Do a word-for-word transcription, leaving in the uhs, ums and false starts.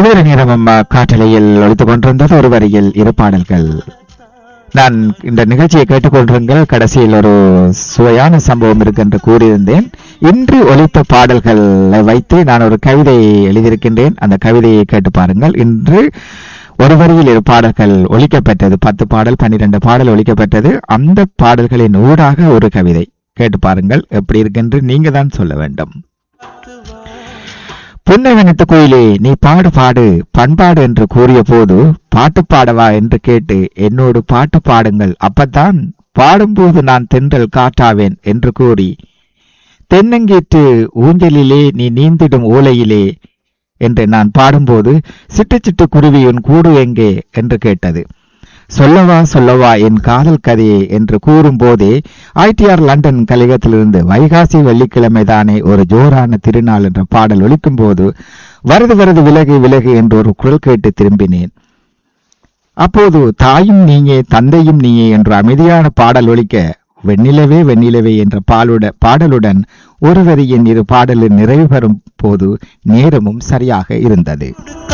இதுவரை நேரமும் காற்றலையில் ஒழித்துக் கொண்டிருந்தது ஒரு வரியில் இரு பாடல்கள். நான் இந்த நிகழ்ச்சியை கேட்டுக்கொண்டிருங்கள். கடைசியில் ஒரு சுவையான சம்பவம் இருக்கு என்று கூறியிருந்தேன். இன்று ஒலித்த பாடல்களை வைத்து நான் ஒரு கவிதை எழுதியிருக்கின்றேன். அந்த கவிதையை கேட்டு பாருங்கள். இன்று ஒரு வரியில் இரு பாடல்கள் ஒலிக்கப்பட்டது. பத்து பாடல் பன்னிரண்டு பாடல் ஒலிக்கப்பட்டது. அந்த பாடல்களின் ஊடாக ஒரு கவிதை கேட்டு பாருங்கள். எப்படி இருக்கென்று நீங்க தான் சொல்ல வேண்டும். புன்னவனத்து கோயிலே நீ பாடு பாடு பண்பாடு என்று கூறிய போது பாட்டு பாடவா என்று கேட்டு என்னோடு பாட்டு பாடுங்கள், அப்பத்தான் பாடும்போது நான் தென்றல் காட்டாவேன் என்று கூறி தென்னங்கீற்று ஊஞ்சலிலே நீ நீந்திடும் ஓலையிலே என்று நான் பாடும்போது சிட்டு சிட்டு குருவி உன் கூடு எங்கே என்று கேட்டது. சொல்லவா சொல்லவா என் காதல் கதையே என்று கூறும் போதே ஐடிஆர் லண்டன் கழகத்திலிருந்து வைகாசி வெள்ளிக்கிழமை தானே ஒரு ஜோரான திருநாள் என்ற பாடல் ஒலிக்கும் போது வருது வருது விலகு விலகு என்று ஒரு குரல் கேட்டு திரும்பினேன். அப்போது தாயும் நீயே தந்தையும் நீயே என்ற அமைதியான பாடல் ஒலிக்க வெண்ணிலவே வெண்ணிலவே என்ற பாலுட பாடலுடன் ஒரு வரியின் இரு பாடலில் நிறைவு பெறும் போது நேரமும் சரியாக இருந்தது.